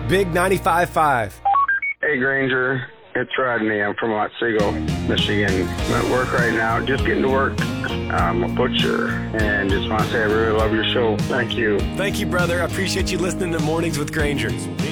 Big 95.5. Hey, Granger. It's Rodney. I'm from Otsego, Michigan. I'm at work right now, just getting to work. I'm a butcher, and just want to say I really love your show. Thank you. Thank you, brother. I appreciate you listening to Mornings with Granger.